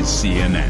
is CNN.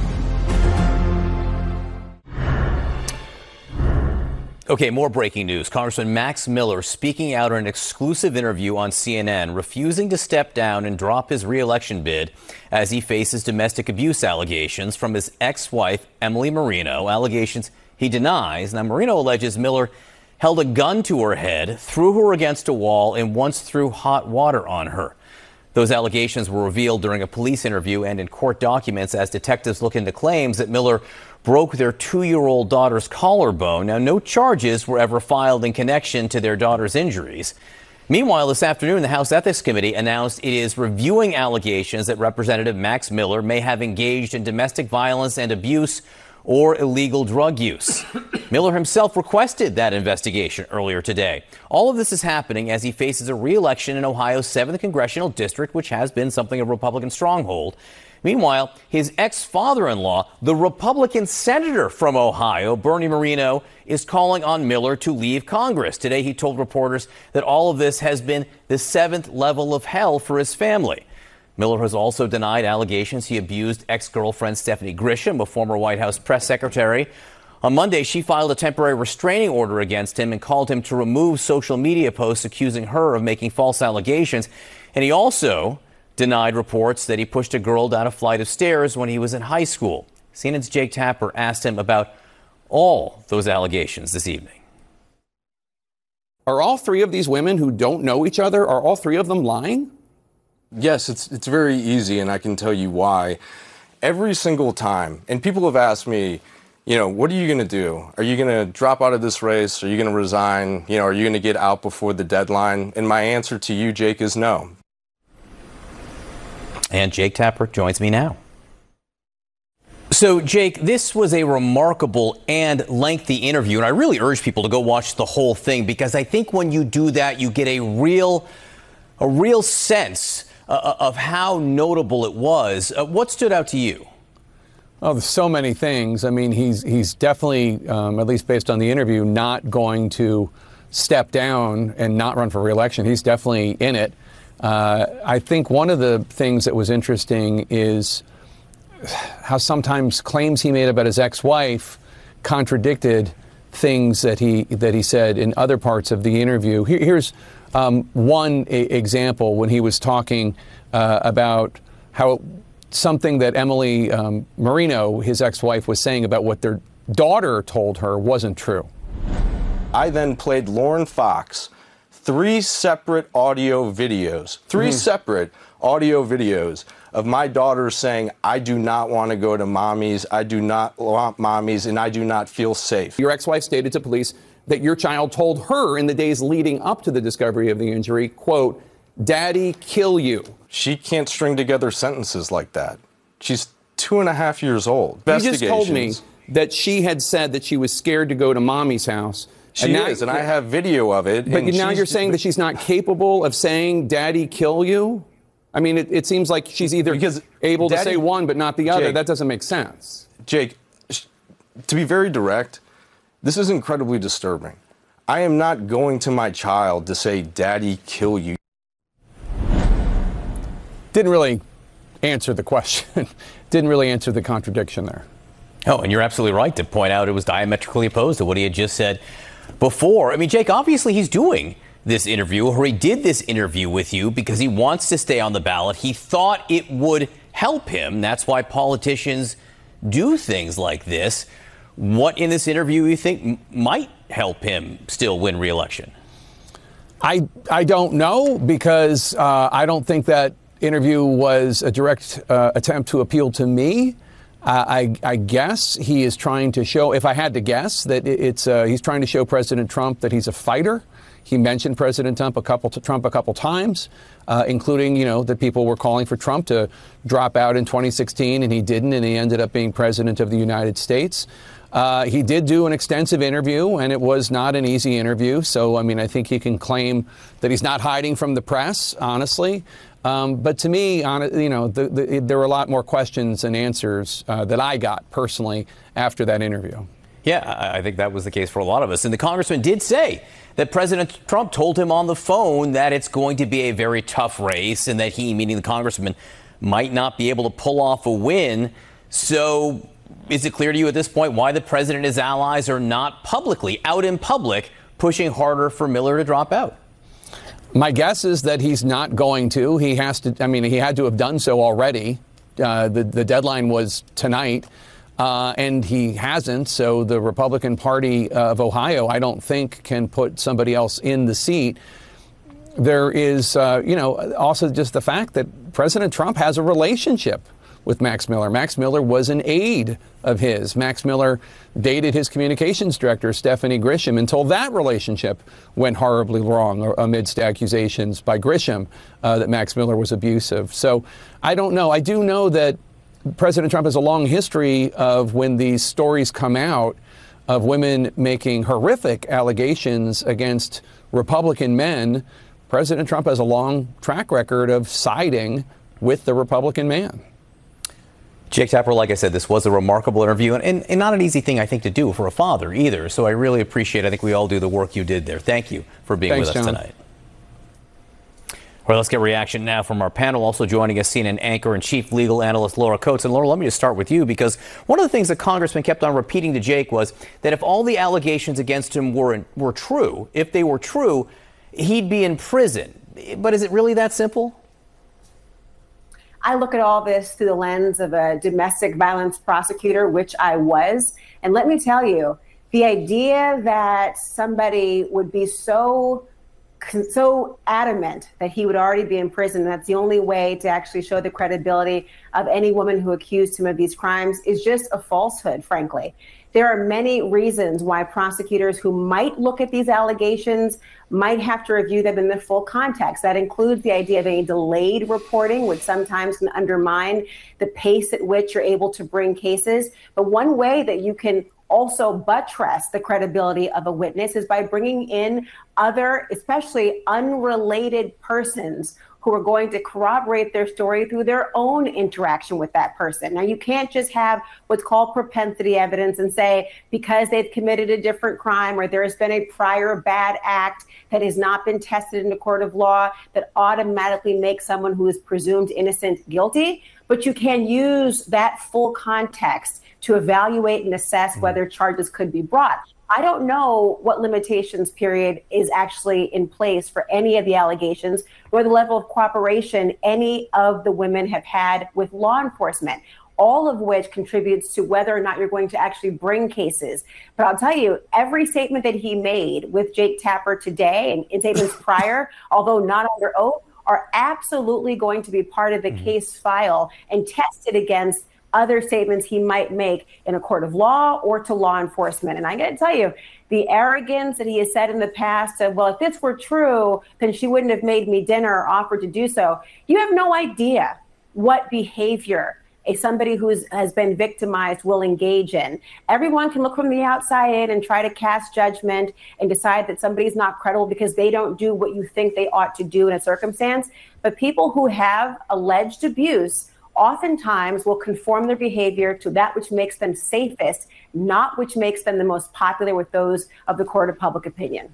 Okay, more breaking news. Congressman Max Miller speaking out in an exclusive interview on CNN, refusing to step down and drop his re-election bid as he faces domestic abuse allegations from his ex-wife, Emily Marino, allegations he denies. Now, Marino alleges Miller held a gun to her head, threw her against a wall, and once threw hot water on her. Those allegations were revealed during a police interview and in court documents as detectives look into claims that Miller broke their 2-year-old daughter's collarbone. Now, no charges were ever filed in connection to their daughter's injuries. Meanwhile, this afternoon, the House Ethics Committee announced it is reviewing allegations that Representative Max Miller may have engaged in domestic violence and abuse or illegal drug use. Miller himself requested that investigation earlier today. All of this is happening as he faces a re-election in Ohio's 7th congressional district, which has been something of a Republican stronghold. Meanwhile, his ex-father-in-law, the Republican senator from Ohio, Bernie Moreno, is calling on Miller to leave Congress. Today, he told reporters that all of this has been the 7th level of hell for his family. Miller has also denied allegations he abused ex-girlfriend Stephanie Grisham, a former White House press secretary. On Monday, she filed a temporary restraining order against him and called him to remove social media posts accusing her of making false allegations. And he also denied reports that he pushed a girl down a flight of stairs when he was in high school. CNN's Jake Tapper asked him about all those allegations this evening. Are all three of these women who don't know each other, are all three of them lying? Yes, it's very easy, and I can tell you why. Every single time, and people have asked me, what are you going to do? Are you going to drop out of this race? Are you going to resign? Are you going to get out before the deadline? And my answer to you, Jake, is no. And Jake Tapper joins me now. So, Jake, this was a remarkable and lengthy interview, and I really urge people to go watch the whole thing, because I think when you do that, you get a real sense of how notable it was. What stood out to you? Oh, there's so many things. I mean, he's definitely, at least based on the interview, not going to step down and not run for re-election. He's definitely in it. I think one of the things that was interesting is how sometimes claims he made about his ex-wife contradicted things that he said in other parts of the interview. Here's one example when he was talking about how something that Emily Marino, his ex-wife, was saying about what their daughter told her wasn't true. I then played Lauren Fox 3 separate audio videos, separate audio videos of my daughter saying, I do not want to go to mommy's, I do not want mommy's, and I do not feel safe. Your ex-wife stated to police that your child told her in the days leading up to the discovery of the injury, quote, "Daddy, kill you." She can't string together sentences like that. She's 2.5 years old. You just told me that she had said that she was scared to go to mommy's house. She is, and I have video of it. But now you're saying that she's not capable of saying, "Daddy, kill you"? I mean, it seems like she's either able to say one but not the other. That doesn't make sense. Jake, to be very direct, this is incredibly disturbing. I am not going to my child to say, "Daddy, kill you." Didn't really answer the question. Didn't really answer the contradiction there. Oh, and you're absolutely right to point out it was diametrically opposed to what he had just said before. I mean, Jake, obviously he's doing this interview, or he did this interview with you because he wants to stay on the ballot. He thought it would help him. That's why politicians do things like this. What in this interview you think might help him still win re-election? I don't know, because I don't think that interview was a direct attempt to appeal to me. I guess he is trying to show, if I had to guess, that he's trying to show President Trump that he's a fighter. He mentioned President Trump a couple times, including, that people were calling for Trump to drop out in 2016, and he didn't, and he ended up being president of the United States. He did do an extensive interview, and it was not an easy interview. So, I mean, I think he can claim that he's not hiding from the press, honestly. But to me, there were a lot more questions than answers that I got personally after that interview. Yeah, I think that was the case for a lot of us. And the congressman did say that President Trump told him on the phone that it's going to be a very tough race and that he, meaning the congressman, might not be able to pull off a win. So is it clear to you at this point why the president and his allies are not publicly, out in public, pushing harder for Miller to drop out? My guess is that he's not going to. He has to. I mean, he had to have done so already. The deadline was tonight, and he hasn't. So the Republican Party of Ohio, I don't think, can put somebody else in the seat. There is, also just the fact that President Trump has a relationship with Max Miller. Max Miller was an aide of his. Max Miller dated his communications director, Stephanie Grisham, until that relationship went horribly wrong amidst accusations by Grisham that Max Miller was abusive. So I don't know. I do know that President Trump has a long history of, when these stories come out of women making horrific allegations against Republican men, President Trump has a long track record of siding with the Republican man. Jake Tapper, like I said, this was a remarkable interview and not an easy thing, I think, to do for a father either. So I really appreciate, I think we all do, the work you did there. Thank you for being with us tonight. All right, let's get reaction now from our panel. Also joining us, CNN anchor and chief legal analyst Laura Coates. And Laura, let me just start with you, because one of the things that Congressman kept on repeating to Jake was that if all the allegations against him were true, if they were true, he'd be in prison. But is it really that simple? I look at all this through the lens of a domestic violence prosecutor, which I was. And let me tell you, the idea that somebody would be so adamant that he would already be in prison, that's the only way to actually show the credibility of any woman who accused him of these crimes, is just a falsehood, frankly. There are many reasons why prosecutors who might look at these allegations might have to review them in the full context. That includes the idea of any delayed reporting, which sometimes can undermine the pace at which you're able to bring cases. But one way that you can also buttress the credibility of a witness is by bringing in other, especially unrelated persons who are going to corroborate their story through their own interaction with that person. Now, you can't just have what's called propensity evidence and say, because they've committed a different crime or there has been a prior bad act that has not been tested in a court of law, that automatically makes someone who is presumed innocent guilty. But you can use that full context to evaluate and assess whether charges could be brought. I don't know what limitations period is actually in place for any of the allegations, or the level of cooperation any of the women have had with law enforcement, all of which contributes to whether or not you're going to actually bring cases. But I'll tell you, every statement that he made with Jake Tapper today and in statements prior, although not under oath, are absolutely going to be part of the case file and tested against other statements he might make in a court of law or to law enforcement. And I got to tell you, the arrogance that he has said in the past of, well, if this were true, then she wouldn't have made me dinner or offered to do so. You have no idea what behavior somebody who has been victimized will engage in. Everyone can look from the outside in and try to cast judgment and decide that somebody's not credible because they don't do what you think they ought to do in a circumstance. But people who have alleged abuse oftentimes will conform their behavior to that which makes them safest, not which makes them the most popular with those of the court of public opinion.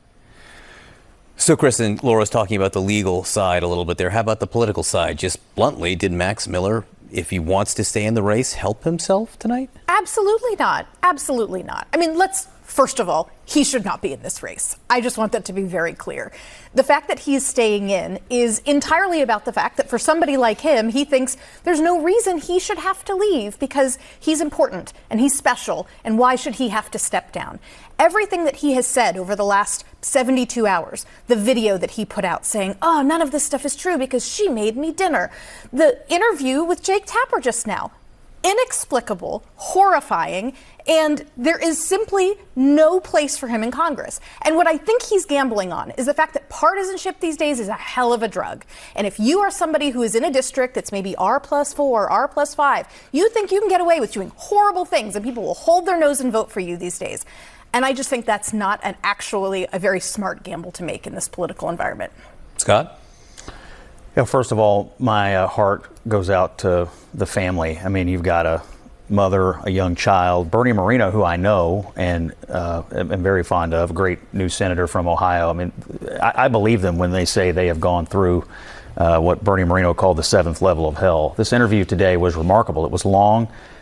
So, Chris, and Laura's talking about the legal side a little bit there. How about the political side? Just bluntly, did Max Miller, if he wants to stay in the race, help himself tonight? Absolutely not. Absolutely not. I mean, first of all, he should not be in this race. I just want that to be very clear. The fact that he's staying in is entirely about the fact that for somebody like him, he thinks there's no reason he should have to leave because he's important and he's special, and why should he have to step down? Everything that he has said over the last 72 hours, the video that he put out saying, oh, none of this stuff is true because she made me dinner, the interview with Jake Tapper just now, inexplicable, horrifying, and there is simply no place for him in Congress. And what I think he's gambling on is the fact that partisanship these days is a hell of a drug. And if you are somebody who is in a district that's maybe R+4, R+5, you think you can get away with doing horrible things and people will hold their nose and vote for you these days. And I just think that's not actually a very smart gamble to make in this political environment. Scott? Yeah, first of all, my heart goes out to the family. I mean, you've got a mother, a young child. Bernie Moreno, who I know and am very fond of, a great new senator from Ohio. I mean, I believe them when they say they have gone through what Bernie Moreno called the seventh level of hell. This interview today was remarkable. It was long.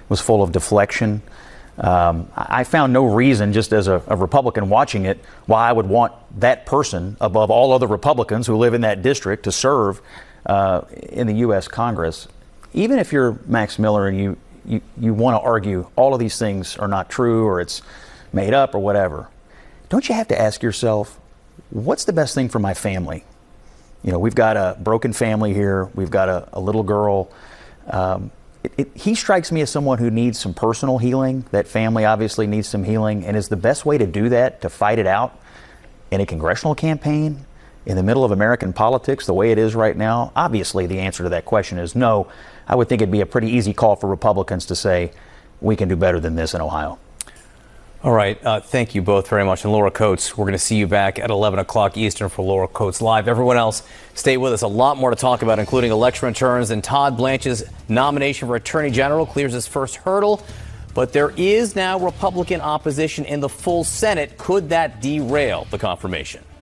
was full of deflection. I found no reason, just as a Republican watching it, why I would want that person above all other Republicans who live in that district to serve in the U.S. Congress. Even if you're Max Miller and you want to argue all of these things are not true or it's made up or whatever, don't you have to ask yourself, what's the best thing for my family? You know, we've got a broken family here. We've got a little girl. He strikes me as someone who needs some personal healing. That family obviously needs some healing. And is the best way to do that to fight it out in a congressional campaign in the middle of American politics the way it is right now? Obviously, the answer to that question is no. I would think it'd be a pretty easy call for Republicans to say, we can do better than this in Ohio. All right. Thank you both very much. And Laura Coates, we're going to see you back at 11 o'clock Eastern for Laura Coates Live. Everyone else, stay with us. A lot more to talk about, including election returns, and Todd Blanche's nomination for Attorney General clears his first hurdle. But there is now Republican opposition in the full Senate. Could that derail the confirmation?